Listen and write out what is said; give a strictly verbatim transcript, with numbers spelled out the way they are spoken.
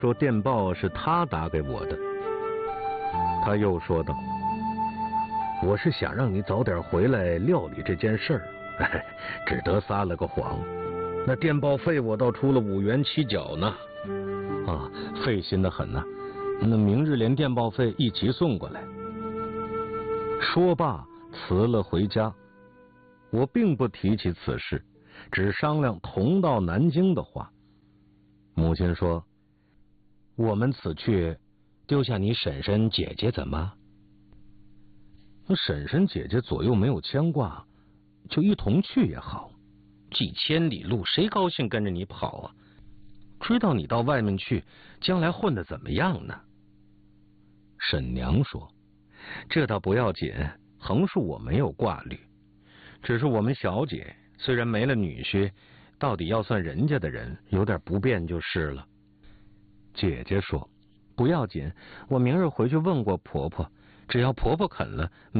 说电报是他打给我的。他又说道：“我是想让你早点回来料理这件事儿，只得撒了个谎。那电报费我倒出了五元七角呢。啊，费心的很呢。那明日连电报费一起送过来。”说罢辞了回家。我并不提起此事，只商量同到南京的话。母亲说：“我们此去丢下你婶婶姐姐怎么？婶婶姐姐左右没有牵挂，就一同去也好。几千里路，谁高兴跟着你跑啊？知道你到外面去，将来混得怎么样呢？”婶娘说：“这倒不要紧，横竖我没有挂虑。只是我们小姐虽然没了女婿，到底要算人家的人，有点不便就是了。”姐姐说：“不要紧，我明日回去问过婆婆，只要婆婆肯了，